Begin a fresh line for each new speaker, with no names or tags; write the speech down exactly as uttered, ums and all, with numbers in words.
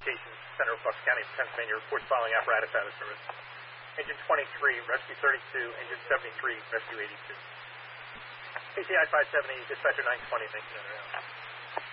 Communications Center of Bucks County, Pennsylvania, reports following apparatus out of service. Engine twenty-three, rescue thirty-two, engine seventy-three, rescue eighty-two. K T I five seventy, dispatcher nine twenty, making it around.